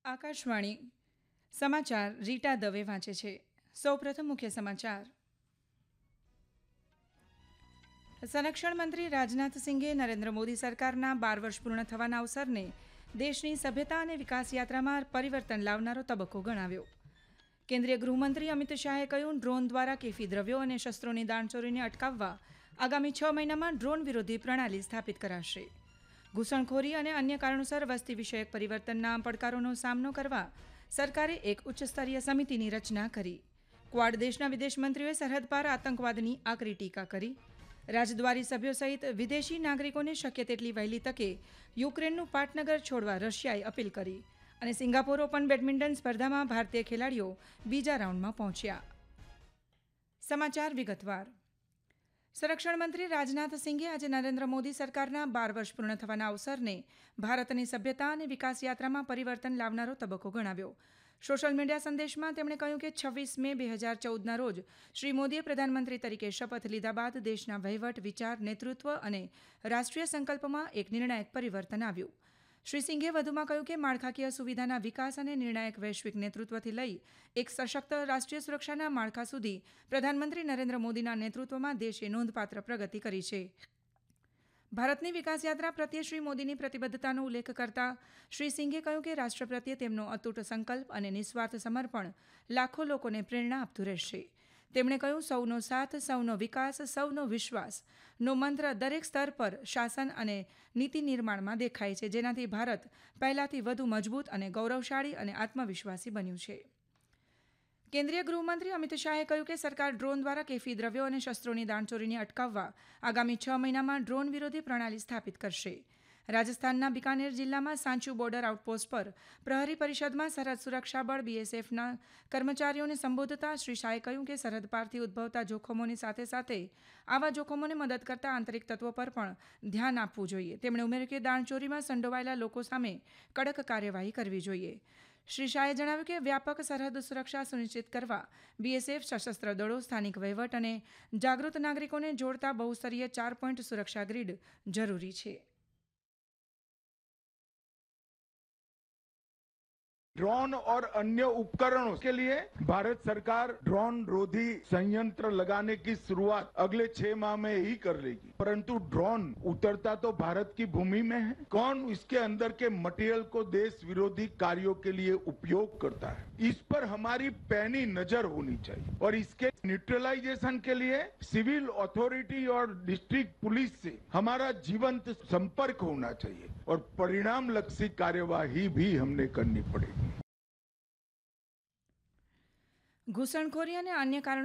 આકાશવાણી સમાચાર રીટા દવે વાંચે છે. સૌપ્રથમ મુખ્ય સમાચાર. સંરક્ષણ મંત્રી રાજનાથ સિંઘે નરેન્દ્ર મોદી સરકારના 12 વર્ષ પૂર્ણ થવાના અવસરને દેશની સભ્યતા અને વિકાસ યાત્રામાં પરિવર્તન લાવનારો તબક્કો ગણાવ્યો. કેન્દ્રીય ગૃહમંત્રી અમિત શાહે કહ્યું, ડ્રોન દ્વારા કેફી દ્રવ્યો અને શસ્ત્રોની દાણચોરીને અટકાવવા આગામી 6 મહિનામાં ડ્રોન વિરોધી પ્રણાલી સ્થાપિત કરાશે. ઘૂસણખોરી અને અન્ય કારણોસર વસ્તી વિષયક પરિવર્તનના પડકારોનો સામનો કરવા સરકારે એક ઉચ્ચસ્તરીય સમિતિની રચના કરી. ક્વાડ દેશના વિદેશ મંત્રીઓએ સરહદ પાર આતંકવાદની આકરી ટીકા કરી. રાજદ્વારી સભ્યો સહિત વિદેશી નાગરિકોને શક્ય તેટલી વહેલી તકે યુક્રેનનું પાટનગર છોડવા રશિયાએ અપીલ કરી. અને સિંગાપોર ઓપન બેડમિન્ટન સ્પર્ધામાં ભારતીય ખેલાડીઓ બીજા રાઉન્ડમાં પહોંચ્યા. સમાચાર વિગતવાર. સંરક્ષણ મંત્રી રાજનાથ સિંઘે આજે નરેન્દ્ર મોદી સરકારના 12 વર્ષ પૂર્ણ થવાના અવસરને ભારતની સભ્યતા અને વિકાસ યાત્રામાં પરિવર્તન લાવનારો તબક્કો ગણાવ્યો. સોશિયલ મીડિયા સંદેશમાં તેમણે કહ્યું કે 26 મે 2014ના રોજ શ્રી મોદીએ પ્રધાનમંત્રી તરીકે શપથ લીધા બાદ દેશના વહીવટ, વિચાર, નેતૃત્વ અને રાષ્ટ્રીય સંકલ્પમાં એક નિર્ણાયક પરિવર્તન આવ્યું. શ્રી સિંઘે વધુમાં કહ્યું કે માળખાકીય સુવિધાના વિકાસ અને નિર્ણાયક વૈશ્વિક નેતૃત્વથી લઈ એક સશક્ત રાષ્ટ્રીય સુરક્ષાના માળખા સુધી પ્રધાનમંત્રી નરેન્દ્ર મોદીના નેતૃત્વમાં દેશે નોંધપાત્ર પ્રગતિ કરી છે. ભારતની વિકાસ યાત્રા પ્રત્યે શ્રી મોદીની પ્રતિબદ્ધતાનો ઉલ્લેખ કરતા શ્રી સિંઘે કહ્યું કે રાષ્ટ્ર પ્રત્યે તેમનો અતૂટ સંકલ્પ અને નિસ્વાર્થ સમર્પણ લાખો લોકોને પ્રેરણા આપતું રહેશે. તેમણે કહ્યું, સૌનો સાથ, સૌનો વિકાસ, સૌનો વિશ્વાસનો મંત્ર દરેક સ્તર પર શાસન અને નીતિ નિર્માણમાં દેખાય છે, જેનાથી ભારત પહેલાંથી વધુ મજબૂત અને ગૌરવશાળી અને આત્મવિશ્વાસી બન્યું છે. કેન્દ્રીય ગૃહમંત્રી અમિત શાહે કહ્યું કે સરકાર ડ્રોન દ્વારા કેફી દ્રવ્યો અને શસ્ત્રોની દાણચોરીને અટકાવવા આગામી 6 મહિનામાં ડ્રોન વિરોધી પ્રણાલી સ્થાપિત કરશે. રાજસ્થાનના બિકાનેર જિલ્લામાં સાંચુ બોર્ડર આઉટપોસ્ટ પર પ્રહરી પરિષદમાં સરહદ સુરક્ષા બળ BSFના કર્મચારીઓને સંબોધતા શ્રી શાહે કહ્યું કે સરહદ પારથી ઉદ્ભવતા જોખમોની સાથે સાથે આવા જોખમોને મદદ કરતા આંતરિક તત્વો પર પણ ધ્યાન આપવું જોઈએ. તેમણે ઉમેર્યું કે દાણચોરીમાં સંડોવાયેલા લોકો સામે કડક કાર્યવાહી કરવી જોઈએ. શ્રી શાહે જણાવ્યું કે વ્યાપક સરહદ સુરક્ષા સુનિશ્ચિત કરવા BSF, સશસ્ત્ર દળો, સ્થાનિક વહીવટ અને જાગૃત નાગરિકોને જોડતા બહુસ્તરીય 4 પોઈન્ટ સુરક્ષા ગ્રીડ જરૂરી છે. ड्रोन और अन्य उपकरणों के लिए भारत सरकार ड्रोन रोधी संयंत्र लगाने की शुरुआत अगले 6 माह में ही कर लेगी. परंतु ड्रोन उतरता तो भारत की भूमि में है. कौन इसके अंदर के मटेरियल को देश विरोधी कार्यों के लिए उपयोग करता है, इस पर हमारी पैनी नजर होनी चाहिए. और इसके न्यूट्रलाइजेशन के लिए सिविल अथॉरिटी और डिस्ट्रिक्ट पुलिस से हमारा जीवंत संपर्क होना चाहिए और परिणाम लक्षी कार्यवाही भी हमने करनी पड़ेगी. ઘૂસણખોરી અને અન્ય કારણો